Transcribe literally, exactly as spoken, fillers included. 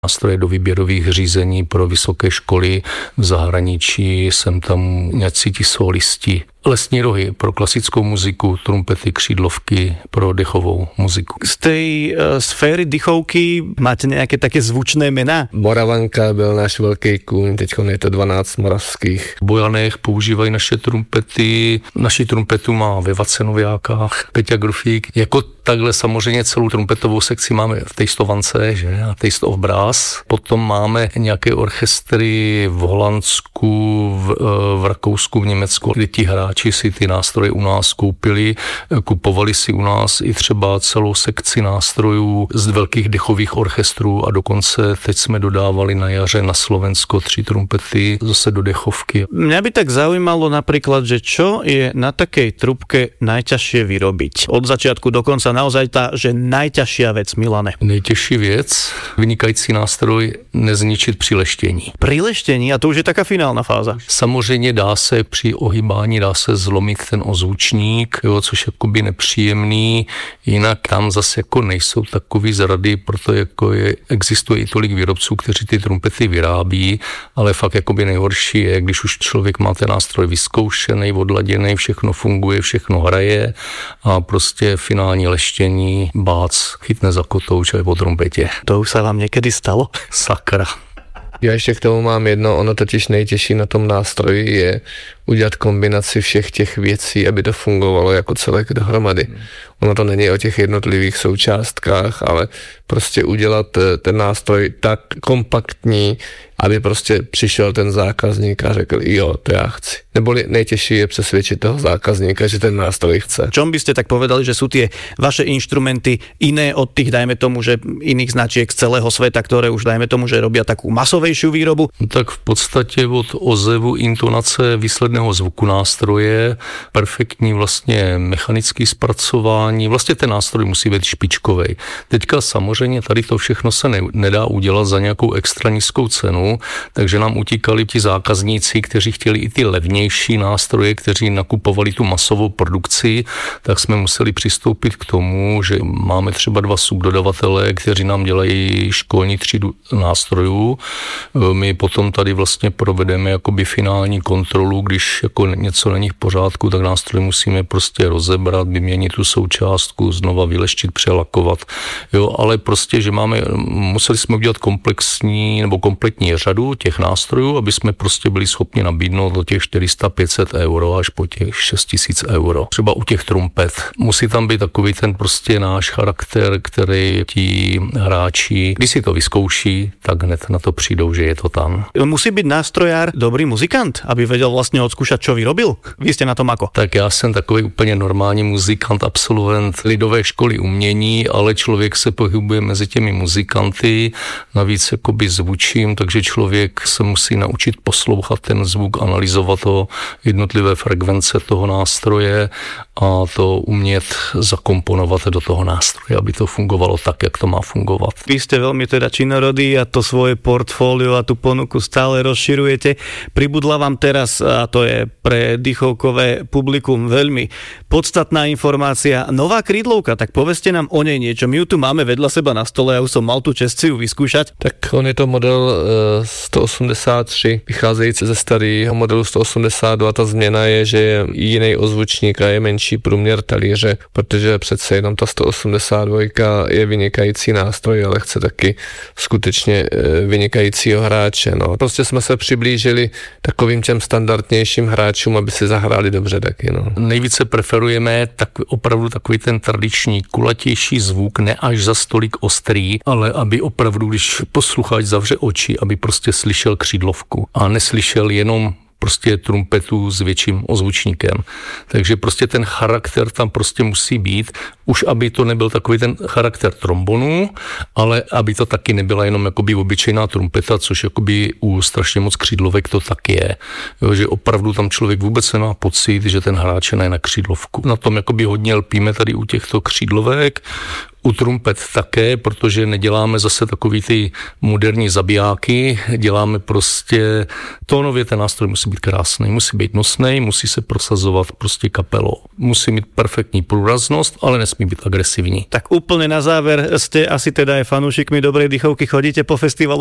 nástroje do výběrových řízení pro vysoké školy v zahraničí, jsem tam nějací ti solisti. Lesní rohy pro klasickou muziku, trumpety, křídlovky pro dechovou muziku. Z tej uh, sféry dychovky máte nějaké také zvučné jména? Moravanka byl náš velký kůň, teď je to dvanáct moravských. V Bojanech používají naše trumpety, naši trumpetu má ve Vacenoviákách Peťa Grufík. Jako takhle samozřejmě celou trumpetovou sekci máme v Tejstovance, že? A Taste of Brass. Potom máme nějaké orchestry v Holandsku, v, v Rakousku, v Německu, kde ti hráči si ty nástroje u nás koupili, kupovali si u nás i třeba celou sekci nástrojů z velkých dechových orchestrů a dokonce teď jsme dodávali na jaře na Slovensko tři trumpety zase do dechovky. Mňa by tak zaujímalo napríklad, že čo je na takej trubke najťažšie vyrobiť? Od začiatku do konca naozaj tá, že najťažšia vec, Milane. Nejtěžší věc, vynikající nástroj, nezničit při leštění. Pri leštení, a to už je taká finálna fáza. Samozřejmě dá se při ohýbání, dá se zlomit ten ozvučník, jo, což je jakoby nepříjemný, jinak tam zase jako nejsou takový zrady, proto jako je, existuje i tolik výrobců, kteří ty trumpety vyrábí, ale fakt jakoby nejhorší je, když už člověk má ten nástroj vyzkoušený, odladěný, všechno funguje, všechno hraje a prostě finální leštění, bác, chytne za kotouč a je po trumpetě. To už se vám někdy stalo? Sakra. Já ještě k tomu mám jedno, ono totiž nejtěžší na tom nástroji je udělat kombinaci všech těch věcí, aby to fungovalo jako celek dohromady. Ono to není o těch jednotlivých součástkách, ale prostě udělat ten nástroj tak kompaktní, aby prostě přišel ten zákazník a řekl, jo, to já chci. Neboli nejtěžší je přesvědčit toho zákazníka, že ten nástroj chce. Čom by ste tak povedali, že sú tie vaše inštrumenty iné od tých, dajme tomu, že iných značiek z celého sveta, ktoré už dajme tomu, že robia takú masovejšiu výrobu? Tak v podstatě od ozevu, intonace, výsledného zvuku nástroje, perfektní vlastně mechanické zpracování, vlastně ten nástroj musí být špičkovej. Teďka samozřejmě tady to všechno se ne, nedá udělat za nějakou extra nízkou cenu, takže nám utíkali ti zákazníci, kteří chtěli i ty levnější nástroje, kteří nakupovali tu masovou produkci, tak jsme museli přistoupit k tomu, že máme třeba dva subdodavatele, kteří nám dělají školní třídu nástrojů. My potom tady vlastně provedeme jakoby finální kontrolu, když jako něco není v pořádku, tak nástroj musíme prostě rozebrat, vyměnit tu součástku, znova vyleštit, přelakovat. Jo, ale prostě, že máme, museli jsme udělat komplexní nebo kompletní řadu těch nástrojů, aby jsme prostě byli schopni nabídnout do těch čtyři sta pět set euro až po těch šest tisíc euro. Třeba u těch trumpet. Musí tam být takový ten prostě náš charakter, který ti hráči, když si to vyzkouší, tak hned na to přijdou, že je to tam. Musí být nástrojár dobrý muzikant, aby vedel vlastně odskúšať, čo vyrobil? Vy ste na tom ako? Tak já jsem takový úplně normální muzikant, absolvent lidové školy umění, ale člověk se pohybuje mezi těmi muzikanty, navíc jakoby zvučím, takže člověk se musí naučit poslouchat ten zvuk, analyzovat to, jednotlivé frekvence toho nástroje a to umět zakomponovat do toho nástroje, aby to fungovalo tak, jak to má fungovat. Vy ste veľmi teda činorodí a to svoje portfólio a tú ponuku stále rozširujete. Pribudla vám teraz, a to je pre dychovkové publikum veľmi podstatná informácia, nová krídlovka, tak povedzte nám o nej niečo. My ju tu máme vedľa seba na stole, ja už som mal tu čest si ju vyskúšať. Tak on je to model sto osmdesát tři, vycházející ze starého modelu sto osmdesát dva. Ta změna je, že je jiný ozvučník a je menší průměr talíře, protože přece jenom ta sto osmdesát dva je vynikající nástroj, ale chce taky skutečně vynikajícího hráče. No. Prostě jsme se přiblížili takovým těm standardnějším hráčům, aby si zahráli dobře taky. No. Nejvíce preferujeme tak, opravdu takový ten tradiční kulatější zvuk, ne až za stolik ostrý, ale aby opravdu, když posluchač zavře oči, aby prostě slyšel křídlovku a neslyšel jenom prostě trumpetu s větším ozvučníkem. Takže prostě ten charakter tam prostě musí být, už aby to nebyl takový ten charakter trombonu, ale aby to taky nebyla jenom jakoby obyčejná trumpeta, což jakoby u strašně moc křídlovek to tak je. Jo, že opravdu tam člověk vůbec nemá pocit, že ten hráč je na křídlovku. Na tom jakoby hodně lpíme tady u těchto křídlovek. U trumpet také, protože neděláme zase takový ty moderní zabijáky, děláme prostě, tónově ten nástroj musí být krásný, musí být nosný, musí se prosazovat prostě kapelou. Musí mít perfektní průraznost, ale nesmí být agresivní. Tak úplne na záver ste asi teda aj fanúšikmi dobrej dychovky, chodíte po festivaloch